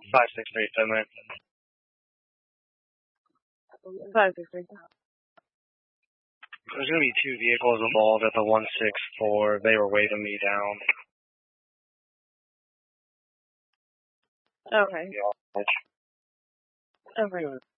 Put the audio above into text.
563, 10 man. 563. There's going to be 2 vehicles involved at the 164. They were waving me down. Okay. Yeah. Okay.